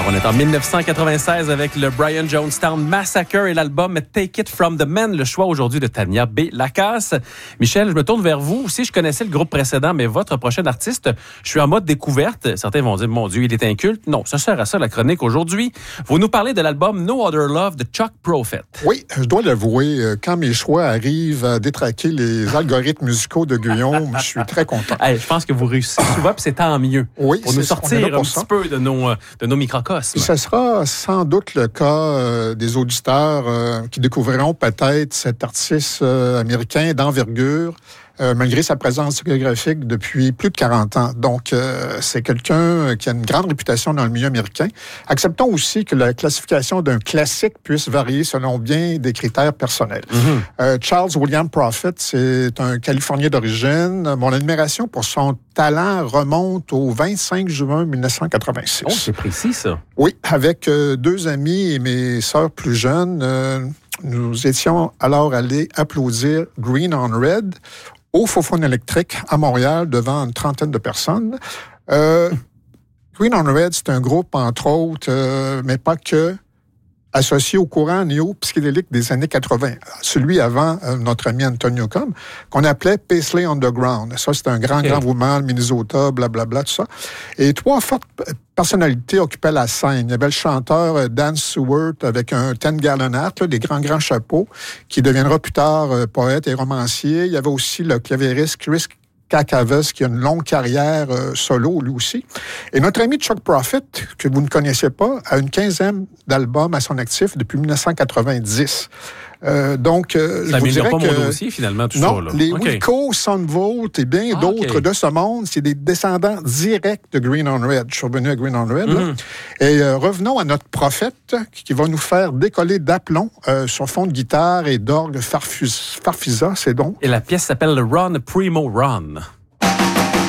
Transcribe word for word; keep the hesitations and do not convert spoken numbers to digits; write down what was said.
On est en dix-neuf cent quatre-vingt-seize avec le Brian Jonestown Massacre et l'album Take It From The Men, le choix aujourd'hui de Tania B. Lacasse. Michel, je me tourne vers vous. Si je connaissais le groupe précédent, mais votre prochain artiste, je suis en mode découverte. Certains vont dire, mon Dieu, il est inculte. Non, ça sert à ça la chronique aujourd'hui. Vous nous parlez de l'album No Other Love de Chuck Prophet. Oui, je dois l'avouer, quand mes choix arrivent à détraquer les algorithmes musicaux de Guillaume, je suis très content. Hey, je pense que vous réussissez souvent, puis c'est tant mieux. Oui, pour nous sortir pour un ça. petit peu de nos, de nos microcosmes. Ce sera sans doute le cas euh, des auditeurs euh, qui découvriront peut-être cet artiste euh, américain d'envergure, euh, malgré sa présence géographique depuis plus de quarante ans. Donc, euh, c'est quelqu'un qui a une grande réputation dans le milieu américain. Acceptons aussi que la classification d'un classique puisse varier selon bien des critères personnels. Mm-hmm. Euh, Charles William Prophet, c'est un Californien d'origine. Mon admiration pour son talent remonte au vingt-cinq juin dix-neuf cent quatre-vingt-six. Oh, c'est précis, ça. Oui, avec euh, deux amis et mes sœurs plus jeunes, euh, nous étions alors allés applaudir Green on Red au Faux-Faune électrique à Montréal devant une trentaine de personnes. Euh, Green on Red, c'est un groupe, entre autres, euh, mais pas que, associé au courant néo-psychédélique des années quatre-vingt, celui avant euh, notre ami Antonio Com, qu'on appelait Paisley Underground. Ça, c'est un grand, okay. grand mouvement, le Minnesota, blablabla, tout ça. Et trois fortes personnalités occupaient la scène. Il y avait le chanteur Dan Stewart avec un ten-gallon hat, là, des grands, grands chapeaux, qui deviendra plus tard euh, poète et romancier. Il y avait aussi le clavieriste Chris Cacavas, qui a une longue carrière euh, solo, lui aussi. Et notre ami Chuck Prophet, que vous ne connaissez pas, a une quinzaine d'albums à son actif depuis dix-neuf cent quatre-vingt-dix. Euh, donc, euh, ça je vous dirais pas que... mon dossier, finalement, tout non, ça. Là. Les okay. Wilco, Sunvolt et bien ah, d'autres okay. de ce monde, c'est des descendants directs de Green on Red. Je suis revenu à Green on Red. Mm-hmm. Et euh, revenons à notre prophète qui va nous faire décoller d'aplomb euh, sur fond de guitare et d'orgue farfus, farfisa, c'est donc. Et la pièce s'appelle Run Primo Run.